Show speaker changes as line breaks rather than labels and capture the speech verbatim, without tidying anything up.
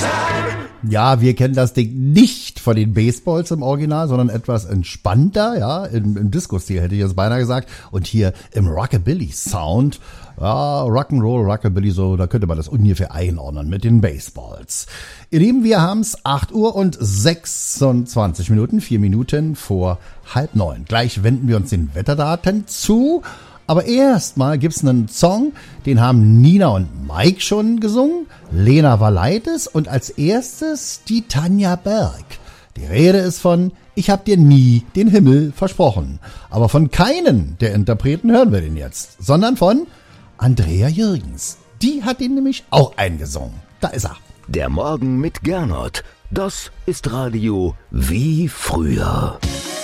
Ja, wir kennen das Ding nicht von den Baseballs im Original, sondern etwas entspannter, ja, im, im Disco-Stil hätte ich jetzt beinahe gesagt. Und hier im Rockabilly-Sound, ja, Rock'n'Roll, Rockabilly, so, da könnte man das ungefähr einordnen mit den Baseballs. Ihr Lieben, wir haben's acht Uhr und sechsundzwanzig Minuten, vier Minuten vor halb neun. Gleich wenden wir uns den Wetterdaten zu. Aber erstmal gibt's einen Song, den haben Nina und Mike schon gesungen. Lena Valaitis und als erstes die Tanja Berg. Die Rede ist von Ich hab dir nie den Himmel versprochen. Aber von keinen der Interpreten hören wir den jetzt, sondern von Andrea Jürgens. Die hat ihn nämlich auch eingesungen. Da ist er.
Der Morgen mit Gernot. Das ist Radio wie früher.